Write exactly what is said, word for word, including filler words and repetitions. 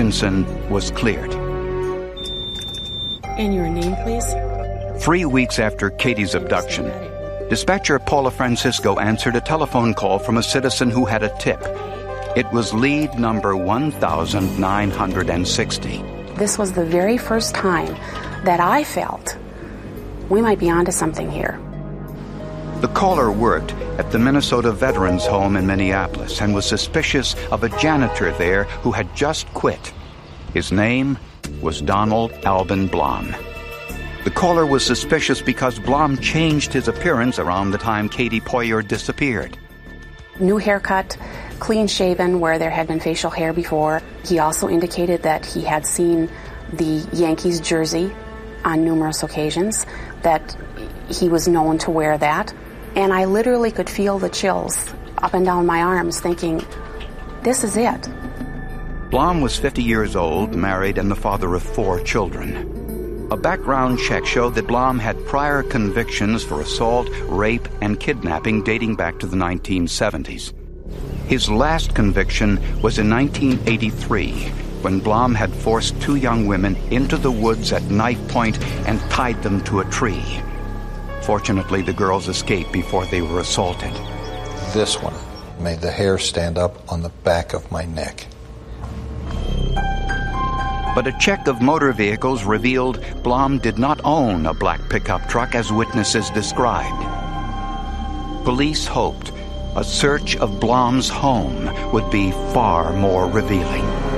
Robinson was cleared. And your name, please? Three weeks after Katie's abduction, dispatcher Paula Francisco answered a telephone call from a citizen who had a tip. It was lead number one thousand nine hundred sixty. This was the very first time that I felt we might be onto something here. The caller worked at the Minnesota Veterans Home in Minneapolis and was suspicious of a janitor there who had just quit. His name was Donald Alban Blom. The caller was suspicious because Blom changed his appearance around the time Katie Poyer disappeared. New haircut, clean shaven where there had been facial hair before. He also indicated that he had seen the Yankees jersey on numerous occasions, that he was known to wear that. And I literally could feel the chills up and down my arms thinking, this is it. Blom was fifty years old, married, and the father of four children. A background check showed that Blom had prior convictions for assault, rape, and kidnapping dating back to the nineteen seventies. His last conviction was in nineteen eighty-three, when Blom had forced two young women into the woods at knife point and tied them to a tree. Fortunately, the girls escaped before they were assaulted. This one made the hair stand up on the back of my neck. But a check of motor vehicles revealed Blom did not own a black pickup truck as witnesses described. Police hoped a search of Blom's home would be far more revealing.